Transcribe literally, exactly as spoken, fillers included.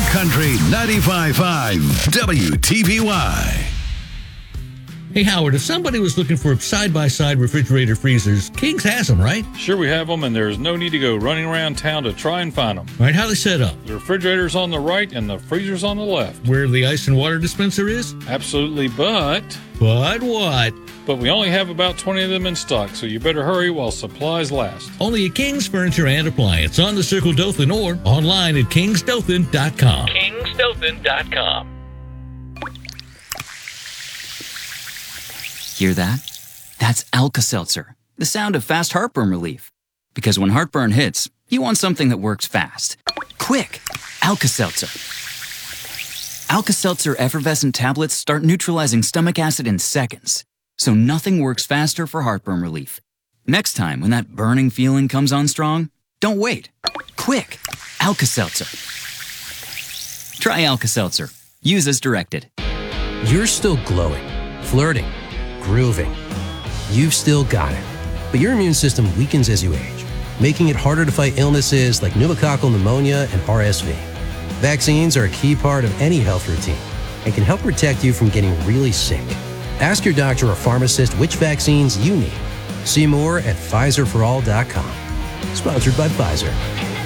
Country ninety-five point five W T V Y. Hey, Howard, if somebody was looking for side-by-side refrigerator freezers, King's has them, right? Sure, we have them, and there's no need to go running around town to try and find them. All right, how they set up? The refrigerator's on the right and the freezer's on the left. Where the ice and water dispenser is? Absolutely, but... But what? But we only have about twenty of them in stock, so you better hurry while supplies last. Only at King's Furniture and Appliance on the Circle Dothan or online at kings dothan dot com. kings dothan dot com. Hear that? That's Alka-Seltzer, the sound of fast heartburn relief. Because when heartburn hits, you want something that works fast. Quick! Alka-Seltzer. Alka-Seltzer effervescent tablets start neutralizing stomach acid in seconds, so nothing works faster for heartburn relief. Next time, when that burning feeling comes on strong, don't wait. Quick! Alka-Seltzer. Try Alka-Seltzer. Use as directed. You're still glowing, flirting, grooving. You've still got it. But your immune system weakens as you age, making it harder to fight illnesses like pneumococcal pneumonia and R S V. Vaccines are a key part of any health routine and can help protect you from getting really sick. Ask your doctor or pharmacist which vaccines you need. See more at Pfizer for all dot com. Sponsored by Pfizer.